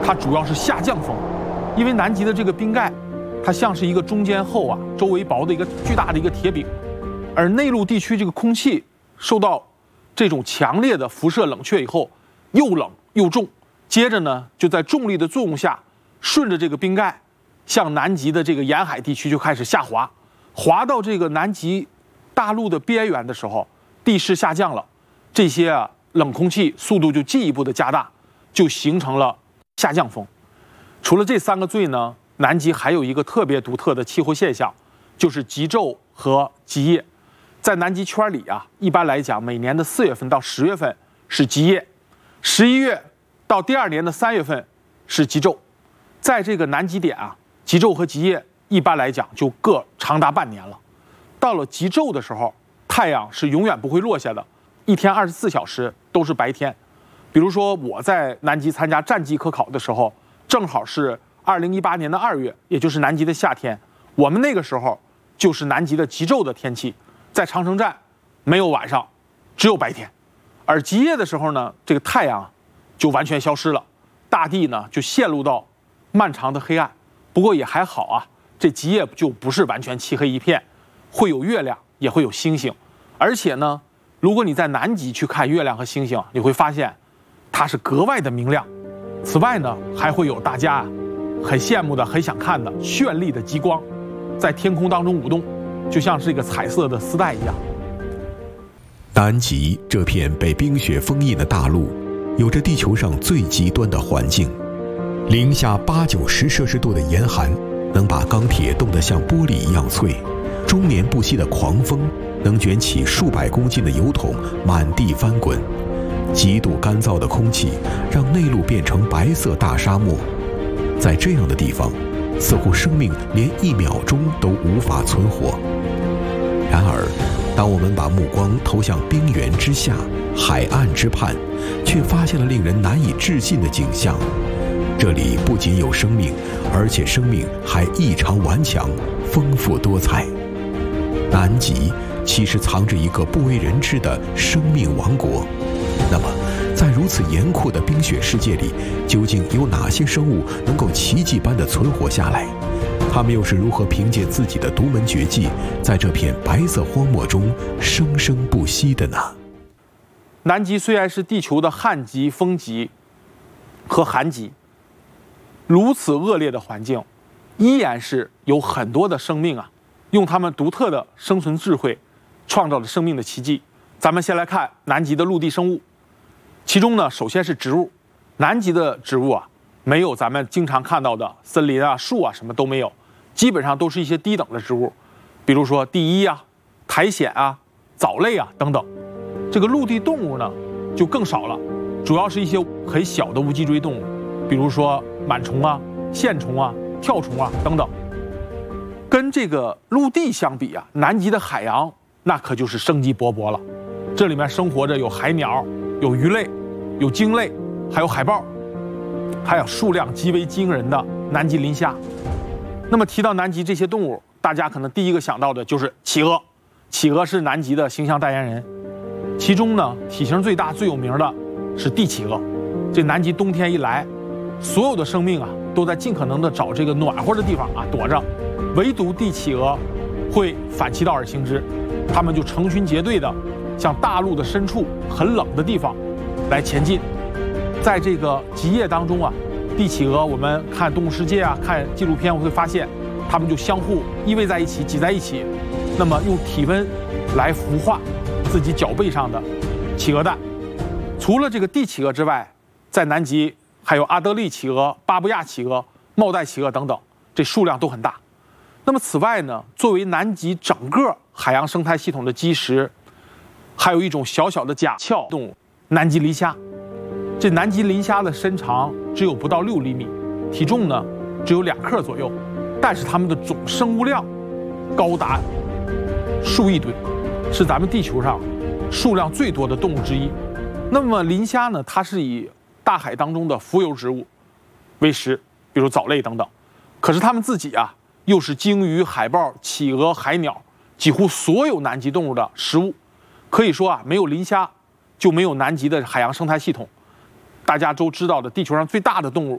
它主要是下降风，因为南极的这个冰盖，它像是一个中间厚啊、周围薄的一个巨大的一个铁饼，而内陆地区这个空气受到这种强烈的辐射冷却以后，又冷又重，接着呢就在重力的作用下，顺着这个冰盖，向南极的这个沿海地区就开始下滑，滑到这个南极大陆的边缘的时候，地势下降了，这些冷空气速度就进一步的加大，就形成了下降风。除了这3个最呢，南极还有一个特别独特的气候现象，就是极昼和极夜。在南极圈里啊，一般来讲，每年的4月份到10月份是极夜，11月到第2年的3月份是极昼。在这个南极点啊，极昼和极夜一般来讲就各长达半年了。到了极昼的时候，太阳是永远不会落下的，一天24小时都是白天。比如说我在南极参加战绩科考的时候，正好是2018年的2月，也就是南极的夏天，我们那个时候就是南极的极昼的天气，在长城站没有晚上，只有白天。而极夜的时候呢，这个太阳就完全消失了，大地呢就陷入到漫长的黑暗。不过也还好啊，这极夜就不是完全漆黑一片，会有月亮，也会有星星。而且呢，如果你在南极去看月亮和星星，你会发现它是格外的明亮。此外呢，还会有大家很羡慕的、很想看的绚丽的极光，在天空当中舞动，就像是一个彩色的丝带一样。 南极这片被冰雪封印的大陆，有着地球上最极端的环境，零下80-90摄氏度的严寒，能把钢铁冻得像玻璃一样脆；终年不息的狂风，能卷起数百公斤的油桶满地翻滚；极度干燥的空气，让内陆变成白色大沙漠。在这样的地方，似乎生命连1秒钟都无法存活。然而，当我们把目光投向冰原之下、海岸之畔，却发现了令人难以置信的景象。这里不仅有生命，而且生命还异常顽强、丰富多彩。南极其实藏着一个不为人知的生命王国。那么，在如此严酷的冰雪世界里，究竟有哪些生物能够奇迹般地存活下来？它们又是如何凭借自己的独门绝技，在这片白色荒漠中生生不息的呢？ 南极虽然是地球的旱极、风极和寒极，如此恶劣的环境，依然是有很多的生命啊，用他们独特的生存智慧，创造了生命的奇迹。咱们先来看南极的陆地生物，其中呢，首先是植物。南极的植物啊，没有咱们经常看到的森林啊、树啊，什么都没有，基本上都是一些低等的植物，比如说地衣啊、苔藓啊、藻类啊等等。这个陆地动物呢，就更少了，主要是一些很小的无脊椎动物，比如说螨虫啊、线虫啊、跳虫啊等等。跟这个陆地相比啊，南极的海洋那可就是生机勃勃了。这里面生活着有海鸟、有鱼类、有鲸类，还有海豹，还有数量极为惊人的南极磷虾。那么提到南极这些动物，大家可能第一个想到的就是企鹅。企鹅是南极的形象代言人，其中呢，体型最大、最有名的是帝企鹅。这南极冬天一来，所有的生命啊都在尽可能的找这个暖和的地方啊躲着，唯独帝企鹅会反其道而行之，它们就成群结队的向大陆的深处很冷的地方来前进。在这个极夜当中啊，帝企鹅我们看《动物世界》啊，看纪录片，我会发现它们就相互依偎在一起，挤在一起，那么用体温来孵化自己脚背上的企鹅蛋。除了这个帝企鹅之外，在南极还有阿德利企鹅、巴布亚企鹅、帽带企鹅等等，这数量都很大。那么此外呢，作为南极整个海洋生态系统的基石，还有一种小小的甲壳动物——南极磷虾。这南极磷虾的身长只有不到6厘米，体重呢只有2克左右，但是它们的总生物量高达数亿吨，是咱们地球上数量最多的动物之一。那么磷虾呢，它是以大海当中的浮游植物为食，比如藻类等等。可是它们自己啊，又是鲸鱼、海豹、企鹅、海鸟几乎所有南极动物的食物。可以说啊，没有磷虾就没有南极的海洋生态系统。大家都知道的，地球上最大的动物